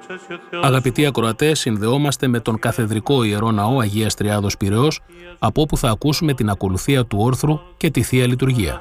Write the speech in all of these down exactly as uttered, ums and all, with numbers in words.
Αγαπητοί ακροατές, συνδεόμαστε με τον Καθεδρικό Ιερό Ναό Αγίας Τριάδος Πειραιώς, από όπου θα ακούσουμε την ακολουθία του όρθρου και τη Θεία Λειτουργία.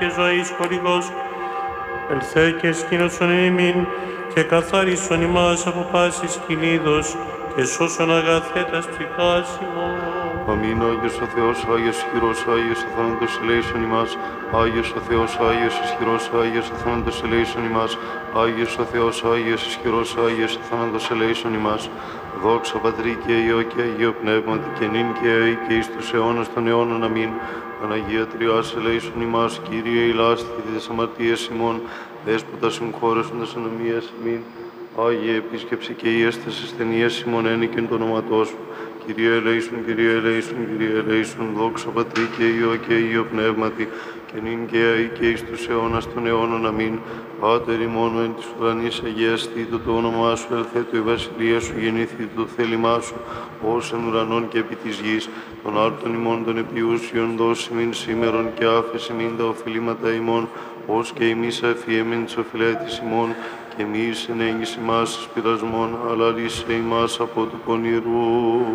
Ελθέ και σκήνωσον ημίν και καθαρίσον ημάς από πάσης κινίδος και σώσον αγαθέτας ψυχάς ημών. Αμήν. Άγιος ο Θεός, Άγιος ισχυρός, Άγιος ο θάνατος ελέησον ημάς. Άγιος ο Θεός, Άγιος ισχυρός, Άγιος ο θάνατος ελέησον ημάς. Άγιος ο Θεός, Άγιος ισχυρός, Άγιος ο θάνατος ελέησον ημάς. Δόξα Πατρί και Υιό και Αγίο Πνεύματι και νυν και αεί και εις τους αιώνας των αιώνων. Αμήν. Παναγία Τριάς ελέησον ημάς, Κύριε ηλάσθη τις αμαρτίες ημών, Δέσποτα συγχώρεσον τας ανομίας ημίν. Άγιε επίσκεψη και η έσταση ασθενείας ημών ένικεν το όνοματό σου. Κύριε ελέησον, Κύριε ελέησον, Κύριε ελέησον, δόξα Πατρί και Υιό και Αγίο Πνεύματι, και νυν και αεί και εις τους αιώνας των αιώνων. Αμήν. Πάτερ ημών εν της ουρανής αγιαστήτω το όνομά σου, ελθέτω η βασιλεία σου, γεννήθητο το θέλημά σου, ως εν ουρανών και επί της γης. Των άρτων ημών των επιούσιων δώσει μην σήμερον και άφεση μην τα οφειλήματα ημών, ως και εμείς αφιέμεν τις οφειλέτης ημών, και μη εις ενέγγιση μας εις πειρασμών, αλλά λύσε ημάς από του πονηρού.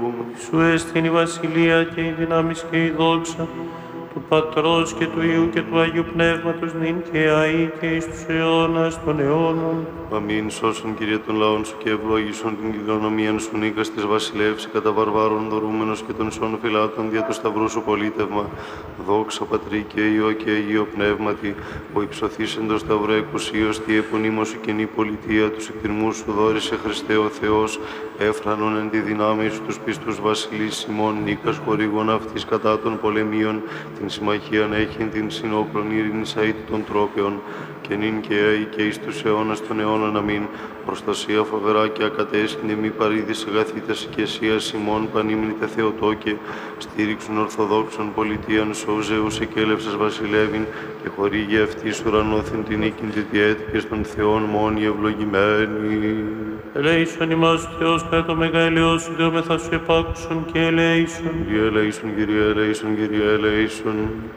Σου έστειν η βασιλεία και η δύναμις και η δόξα, του Πατρός και του Υιού και του Αγίου Πνεύματος, νυν και αεί και εις τους αιώνας των αιώνων. Αμήν. Σώσον, Κύριε, των λαών σου και ευλόγησον την κληρονομίαν σου, νίκας της βασιλεύση, κατά βαρβάρων δωρούμενος και των ισών φυλάτων δια του σταυρού σου πολίτευμα. Δόξα Πατρί και Υιό και Αγίο Πνεύματι, που υψωθείς εν το σταυρό εκουσίως, τη επωνύμωση καινή πολιτεία, τους εκτιρμούς σου δόρισε Χριστέ ο Θεός, έφρανον εν τη δυνάμει σου τους πιστούς βασιλείς ημών, νίκας χορηγών αυτής κατά των πολεμίων, την συμμαχίαν έχειν την συνόπλων ειρήνης αίτου των τρόπεων, και νυν και αεί και εις τους αιώνας των αιώνων. Αμήν. Προστασία φοβερά και ακατέσχυνε μη παρήδης αγαθήτας οικεσίας ημών, πανήμνητε Θεοτόκε, στήριξον ορθοδόξων πολιτείαν σώζεους εκέλευσας βασιλεύειν, και χορήγε αυτής ουρανόθεν την οίκην τη διέτικες των Θεών μόνοι ευλογημένοι. Ελέησον ημάς ο Θεός κατά το μεγαλειό σου, δεόμεθα σου επάκουσον και ελέησον. Κύριε ελέησον, Κύριε ελέησον, Κύριε ελέησον.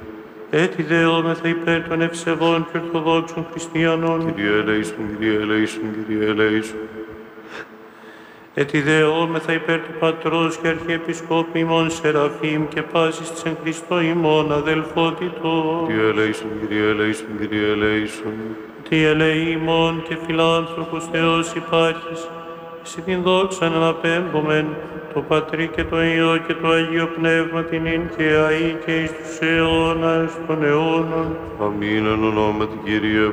Έτσι δεόμεθα υπέρ των ευσεβών και ορθοδόξων χριστιανών. Κύριε ελέησον, Κύριε ελέησον, Κύριε ελέησον. Έτσι δεόμεθα υπέρ του Πατρός και Αρχιεπισκόπου ημών Σεραφείμ και πάσης της εν Χριστώ ημών αδελφότητος. Κύριε ελέησον, Κύριε ελέησον, Κύριε ελέησον. Τι ελέη ημών και φιλάνθρωπος Θεός υπάρχεις, εσύ την δόξα αναπέμπομεν, το Πατρί και το Υιό και το Αγίο Πνεύμα την ειν και αεί και εις τους αιώνας των αιώνων. Αμήν. Εν ονόματι Κύριε